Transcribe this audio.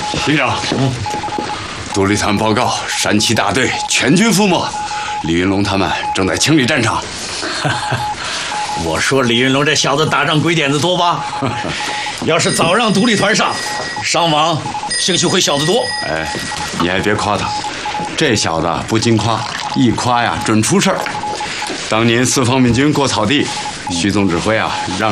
营长，独立团报告，山崎大队全军覆没，李云龙他们正在清理战场。 我说李云龙这小子打仗鬼点子多吧？要是早让独立团上，伤亡兴许会小得多。 哎，你还别夸他，这小子不经夸，一夸呀准出事儿。当年四方面军过草地，徐总指挥啊让